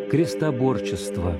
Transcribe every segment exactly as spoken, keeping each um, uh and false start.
крестоборчество.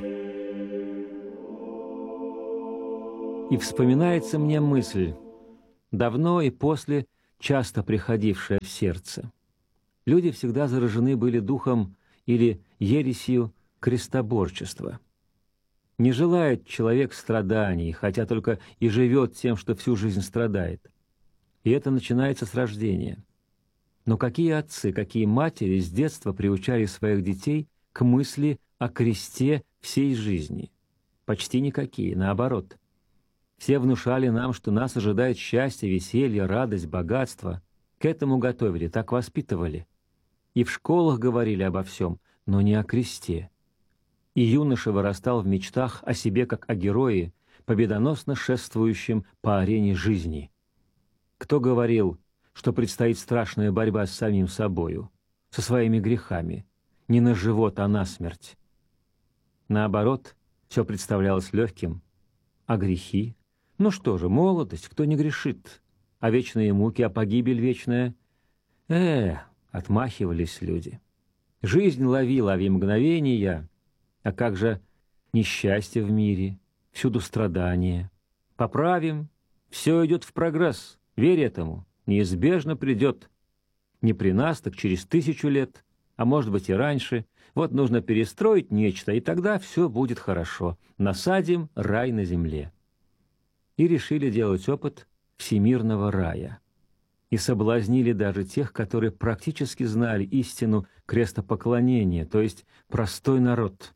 И вспоминается мне мысль, давно и после часто приходившая в сердце. Люди всегда заражены были духом или ересью крестоборчества. Не желает человек страданий, хотя только и живет тем, что всю жизнь страдает. И это начинается с рождения. Но какие отцы, какие матери с детства приучали своих детей к мысли о кресте всей жизни? Почти никакие, наоборот. Все внушали нам, что нас ожидает счастье, веселье, радость, богатство. К этому готовили, так воспитывали. И в школах говорили обо всем, но не о кресте. И юноша вырастал в мечтах о себе как о герое, победоносно шествующем по арене жизни. Кто говорил, что предстоит страшная борьба с самим собою, со своими грехами, не на живот, а на смерть? Наоборот, все представлялось легким. А грехи? Ну что же, молодость, кто не грешит? А вечные муки, а погибель вечная? Э, отмахивались люди. Жизнь лови, лови мгновения. А как же несчастье в мире, всюду страдания? Поправим, все идет в прогресс, верь этому, неизбежно придет. Не при нас, так через тысячу лет, а может быть и раньше. Вот нужно перестроить нечто, и тогда все будет хорошо. Насадим рай на земле. И решили делать опыт всемирного рая. И соблазнили даже тех, которые практически знали истину крестопоклонения, то есть простой народ.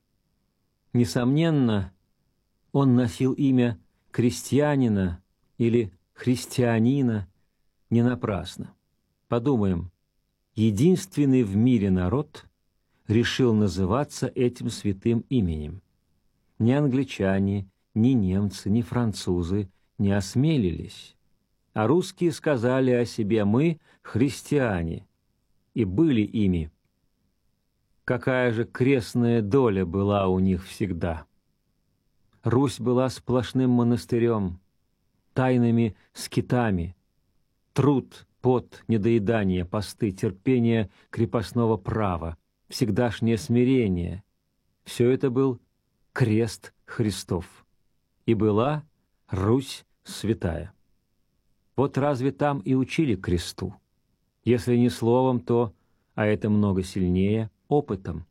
Несомненно, он носил имя крестьянина или христианина не напрасно. Подумаем, единственный в мире народ решил называться этим святым именем. Ни англичане, ни немцы, ни французы не осмелились, а русские сказали о себе: «Мы христиане», и были ими. Какая же крестная доля была у них всегда! Русь была сплошным монастырем, тайными скитами, труд, пот, недоедание, посты, терпение крепостного права, всегдашнее смирение — все это был крест Христов, и была Русь святая. Вот разве там и учили кресту? Если не словом, то, а это много сильнее, опытом.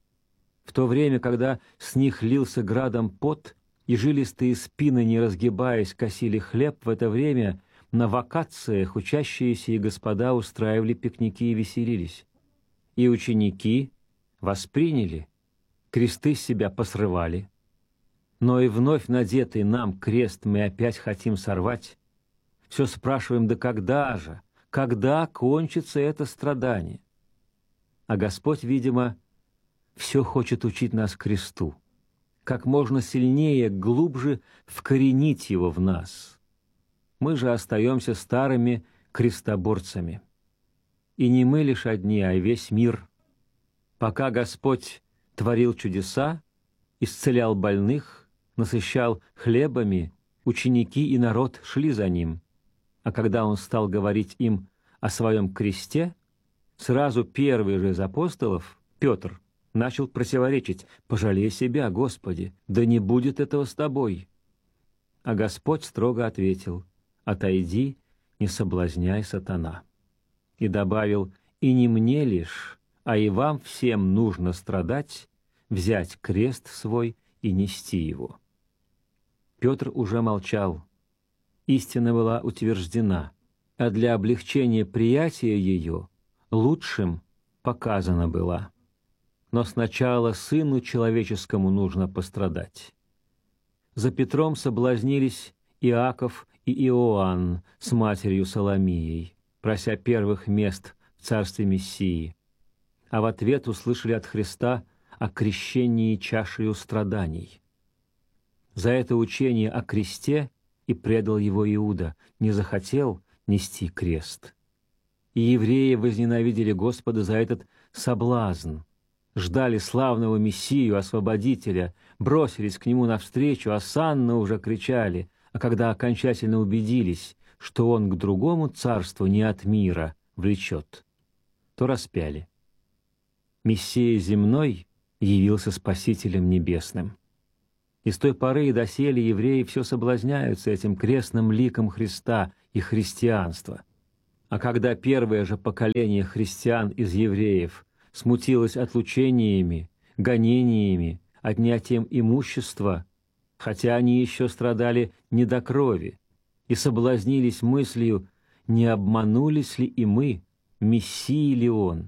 В то время, когда с них лился градом пот, и жилистые спины, не разгибаясь, косили хлеб, в это время на вакациях учащиеся и господа устраивали пикники и веселились. И ученики восприняли, кресты с себя посрывали. Но и вновь надетый нам крест мы опять хотим сорвать. Все спрашиваем: да когда же, когда кончится это страдание? А Господь, видимо, все хочет учить нас кресту, как можно сильнее, глубже вкоренить его в нас. Мы же остаемся старыми крестоборцами. И не мы лишь одни, а и весь мир. Пока Господь творил чудеса, исцелял больных, насыщал хлебами, ученики и народ шли за Ним. А когда Он стал говорить им о Своем кресте, сразу первый же из апостолов, Петр, начал противоречить: «Пожалей себя, Господи, да не будет этого с тобой». А Господь строго ответил: «Отойди, не соблазняй, сатана». И добавил: «И не мне лишь, а и вам всем нужно страдать, взять крест свой и нести его». Петр уже молчал. Истина была утверждена, а для облегчения приятия ее лучшим показана была. Но сначала Сыну Человеческому нужно пострадать. За Петром соблазнились Иаков и Иоанн с матерью Соломией, прося первых мест в царстве Мессии, а в ответ услышали от Христа о крещении чашею страданий. За это учение о кресте и предал его Иуда, не захотел нести крест. И евреи возненавидели Господа за этот соблазн, ждали славного Мессию, Освободителя, бросились к Нему навстречу, осанно уже кричали, а когда окончательно убедились, что Он к другому царству не от мира влечет, то распяли. Мессия земной явился Спасителем Небесным. И с той поры и доселе евреи все соблазняются этим крестным ликом Христа и христианства. А когда первое же поколение христиан из евреев смутилось отлучениями, гонениями, отнятием имущества, хотя они еще страдали не до крови, и соблазнились мыслью, не обманулись ли и мы, Мессии ли он,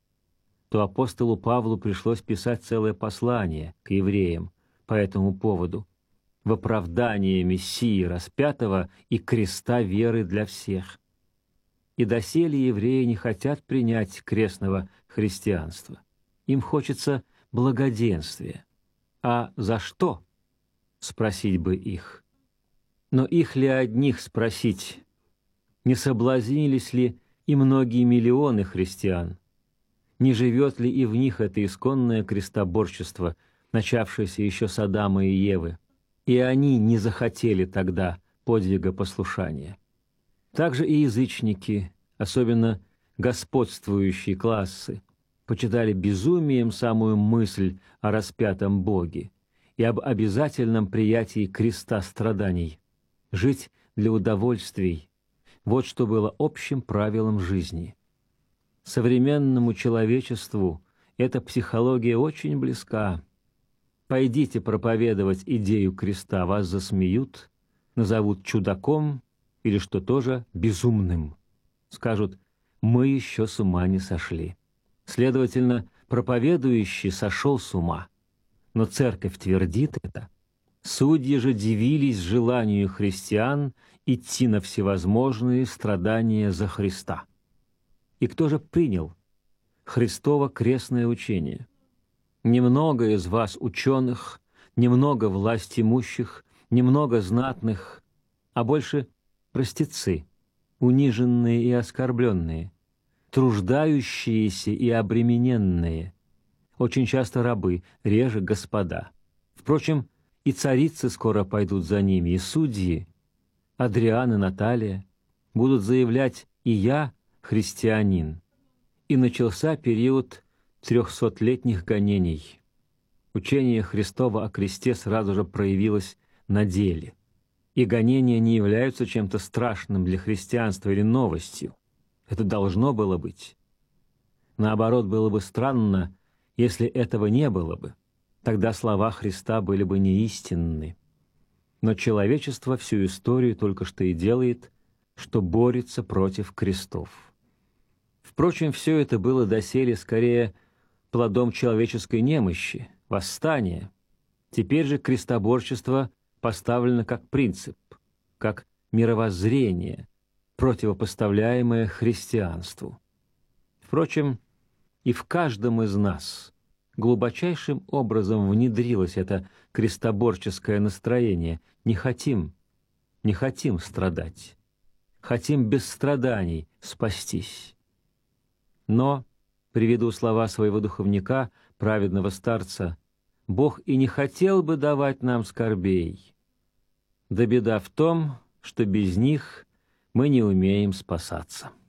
то апостолу Павлу пришлось писать целое послание к евреям по этому поводу, в оправдание Мессии распятого и креста веры для всех. И доселе евреи не хотят принять крестного христианства. Им хочется благоденствия. А за что? Спросить бы их. Но их ли одних спросить? Не соблазнились ли и многие миллионы христиан? Не живет ли и в них это исконное крестоборчество, начавшееся еще с Адама и Евы? И они не захотели тогда подвига послушания. Также и язычники, особенно господствующие классы, почитали безумием самую мысль о распятом Боге и об обязательном приятии креста страданий. Жить для удовольствий – вот что было общим правилом жизни. Современному человечеству эта психология очень близка. Пойдите проповедовать идею креста, вас засмеют, назовут чудаком или, что тоже, безумным. Скажут, мы еще с ума не сошли. Следовательно, проповедующий сошел с ума. Но церковь твердит это. Судьи же дивились желанию христиан идти на всевозможные страдания за Христа. И кто же принял Христово крестное учение? Немного из вас ученых, немного власть имущих, немного знатных, а больше простецы, униженные и оскорбленные, труждающиеся и обремененные, очень часто рабы, реже господа. Впрочем, и царицы скоро пойдут за ними, и судьи, Адриан и Наталья, будут заявлять «и я христианин». И начался период трехсотлетних гонений. Учение Христово о кресте сразу же проявилось на деле. И гонения не являются чем-то страшным для христианства или новостью. Это должно было быть. Наоборот, было бы странно, если этого не было бы. Тогда слова Христа были бы неистинны. Но человечество всю историю только что и делает, что борется против крестов. Впрочем, все это было доселе скорее плодом человеческой немощи, восстания. Теперь же крестоборчество поставлено как принцип, как мировоззрение, противопоставляемое христианству. Впрочем, и в каждом из нас глубочайшим образом внедрилось это крестоборческое настроение. Не хотим, не хотим страдать, хотим без страданий спастись. Но, приведу слова своего духовника, праведного старца, Бог и не хотел бы давать нам скорбей. Да беда в том, что без них мы не умеем спасаться.